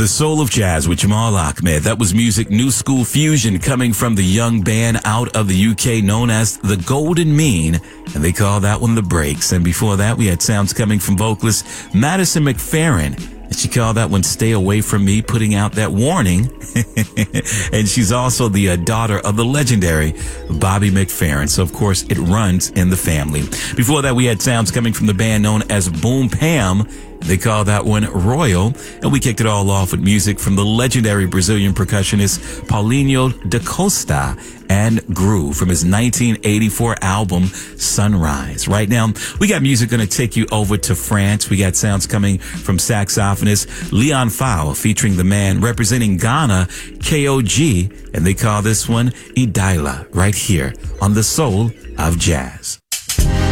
The Soul of Jazz with Jamal Ahmed. That was music, new school fusion coming from the young band out of the UK known as the Golden Mean, and they call that one The Breaks. And before that, we had sounds coming from vocalist Madison McFerrin, and she called that one Stay Away From Me, putting out that warning. And she's also the daughter of the legendary Bobby McFerrin. So, of course, it runs in the family. Before that, we had sounds coming from the band known as Boom Pam. They call that one Royal. And we kicked it all off with music from the legendary Brazilian percussionist Paulinho da Costa and Groove from his 1984 album Sunrise. Right now, we got music going to take you over to France. We got sounds coming from saxophonist Leon Fau featuring the man representing Ghana, KOG. And they call this one Idaila right here on The Soul of Jazz.